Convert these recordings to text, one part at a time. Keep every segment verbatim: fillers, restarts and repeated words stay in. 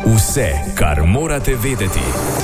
Vse, kar morate vedeti.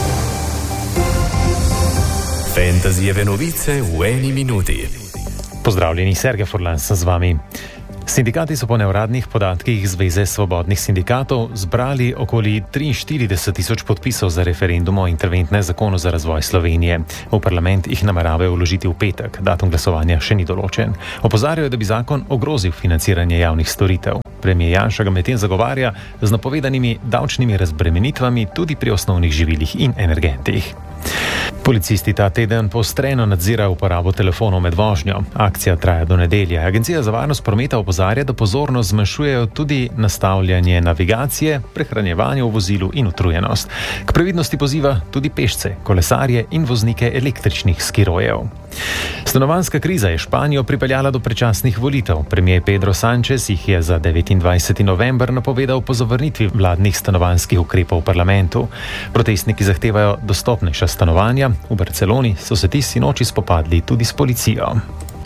Fantasyjeve novice v eni minuti. Pozdravljeni, Sergej Furlan sem z vami. Sindikati so po neuradnih podatkih Zveze svobodnih sindikatov zbrali okoli triinštirideset tisoč podpisov za referendum o interventnem zakonu za razvoj Slovenije. V parlament jih nameravajo vložiti v petek, datum glasovanja še ni določen. Opozarjajo, da bi zakon ogrozil financiranje javnih storitev. Premijer Janša ga medtem zagovarja z napovedanimi davčnimi razbremenitvami tudi pri osnovnih živilih in energentih. Policisti ta teden poostreno nadzirajo uporabo telefonov med vožnjo. Akcija traja do nedelje. Agencija za varnost prometa opozarja, da pozornost zmanjšujejo tudi nastavljanje navigacije, prehranjevanje v vozilu in utrujenost. K previdnosti poziva tudi pešce, kolesarje in voznike električnih skirojev. Stanovanjska kriza je Španijo pripeljala do predčasnih volitev. Premier Pedro Sánchez jih je za devetindvajseti november napovedal po zavrnitvi vladnih stanovanjskih ukrepov v parlamentu. Protestniki zahtevajo dostopnejša stanovanja. V Barceloni so se ti sinoči spopadli tudi s policijo.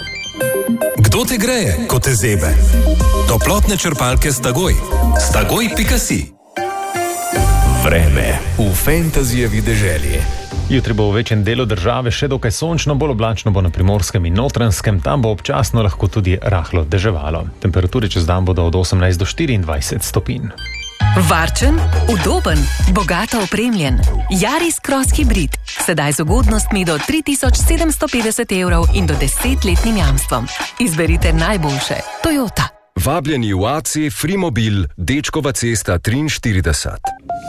Kdo te greje, ko te zebe? Toplotne črpalke Stagoj. Stagoj pika si. Vreme v Fantasyjevi deželi. Jutri bo v večjem delu države še dokaj sončno, bolj oblačno bo na Primorskem in Notranjskem, tam bo občasno lahko tudi rahlo deževalo. Temperature čez dan bodo od osemnajst do štiriindvajset stopinj. Varčen, udoben, bogato opremljen. Yaris Cross Hybrid. Sedaj z ugodnostmi do tri tisoč sedemsto petdeset evrov in do desetletnim jamstvom. Izberite najboljše. Toyota. Vabljeni v A C Frimobil, Dečkova cesta triinštirideset.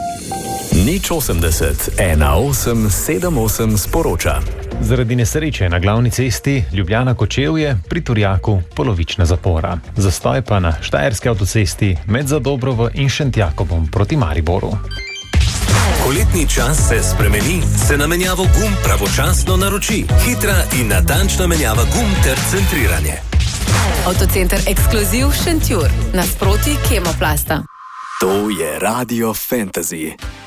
Nič osemdeset, ena osem sedem osem sporoča. Zaradi nesreče na glavni cesti Ljubljana-Kočevje pri Turjaku polovična zapora. Zastoj pa na štajerski avtocesti med Zadobrovo in Šentjakovom proti Mariboru. Ko letni čas se spremeni, se na menjavo gum pravočasno naroči. Hitra in natančna menjava gum ter centriranje. Avtocenter Ekskluziv Šentjur, nasproti Kemoplasta. To je Radio Fantasy.